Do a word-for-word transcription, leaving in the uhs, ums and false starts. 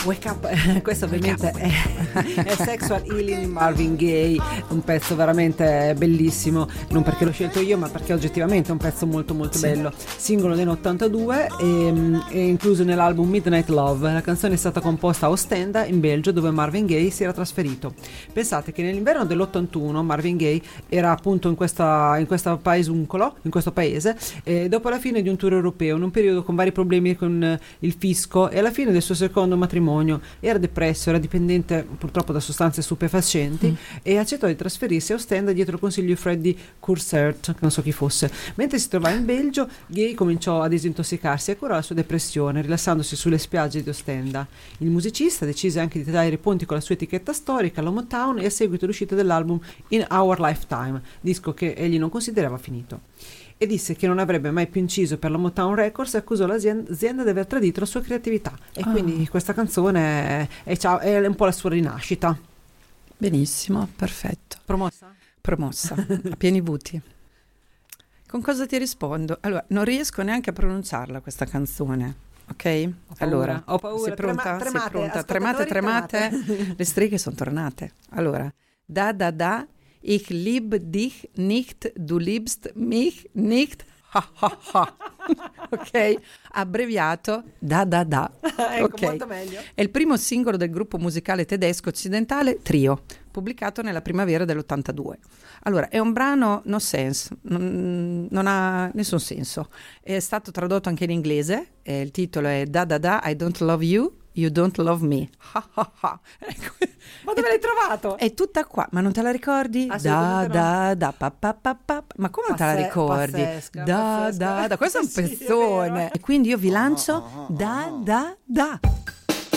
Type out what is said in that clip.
Wake Up, questo ovviamente è, è Sexual Healing Marvin Gaye, un pezzo veramente bellissimo, non perché l'ho scelto io ma perché oggettivamente è un pezzo molto molto sì. bello, singolo dell'ottantadue e è incluso nell'album Midnight Love. La canzone è stata composta a Ostenda in Belgio, dove Marvin Gaye si era trasferito. Pensate che nell'inverno dell'ottantuno Marvin Gaye era appunto in questa in questo paesuncolo, in questo paese, e dopo la fine di un tour europeo, in un periodo con vari problemi con il fisco e alla fine del suo secondo matrimonio, era depresso, era dipendente purtroppo da sostanze stupefacenti mm. e accettò di trasferirsi a Ostenda dietro il consiglio di Freddy Courcert, che non so chi fosse. Mentre si trovava in Belgio, Gaye cominciò a disintossicarsi e a curare la sua depressione, rilassandosi sulle spiagge di Ostenda. Il musicista decise anche di tagliare i ponti con la sua etichetta storica, la Motown, e a seguito l'uscita dell'album In Our Lifetime, disco che egli non considerava finito. E disse che non avrebbe mai più inciso per la Motown Records e accusò l'azienda di aver tradito la sua creatività. E oh. quindi questa canzone è, è, è un po' la sua rinascita. Benissimo, perfetto. Promossa? Promossa, a pieni voti. Con cosa ti rispondo? Allora, non riesco neanche a pronunciarla questa canzone, ok? Ho allora, ho paura. sei pronta? Trema, tremate, sei pronta? Tremate, tremate, tremate. Le streghe sono tornate. Allora, da da da, ich lieb dich nicht, du liebst mich nicht, ha ha ha. Ok, abbreviato da da da. Ecco, okay. molto meglio. È il primo singolo del gruppo musicale tedesco occidentale Trio, pubblicato nella primavera dell'ottantadue. Allora, è un brano no sense, non, non ha nessun senso. È stato tradotto anche in inglese, e il titolo è Da da da, I don't love you, you don't love me. Ha ha ha. Ma dove l'hai trovato? È tutta qua, ma non te la ricordi? Da No. da da pa pa pa pa. Ma come non te la Passe- ricordi? pazzesca, da pazzesca. da da, questo è un Sì, è pezzone. vero. E quindi io vi lancio da da da.